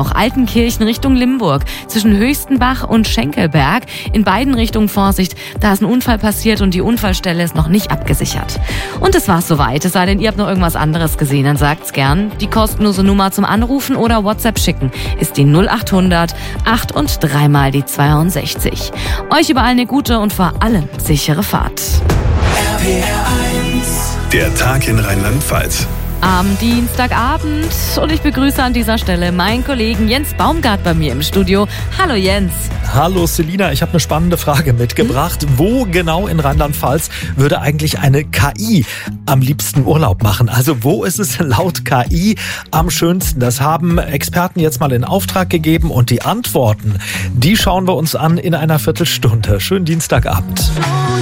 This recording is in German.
Auch Altenkirchen Richtung Limburg, zwischen Höchstenbach und Schenkelberg. In beiden Richtungen Vorsicht, da ist ein Unfall passiert und die Unfallstelle ist noch nicht abgesichert. Und das war's soweit. Es sei denn, ihr habt noch irgendwas anderes gesehen, dann sagt's gern. Die kostenlose Nummer zum Anrufen oder WhatsApp schicken ist die 0800 8 und 3 mal die 62. Euch überall eine gute und vor allem sichere Fahrt. Der Tag in Rheinland-Pfalz. Am Dienstagabend und ich begrüße an dieser Stelle meinen Kollegen Jens Baumgart bei mir im Studio. Hallo Jens. Hallo Selina, ich habe eine spannende Frage mitgebracht. Wo genau in Rheinland-Pfalz würde eigentlich eine KI am liebsten Urlaub machen? Also wo ist es laut KI am schönsten? Das haben Experten jetzt mal in Auftrag gegeben und die Antworten, die schauen wir uns an in einer Viertelstunde. Schönen Dienstagabend.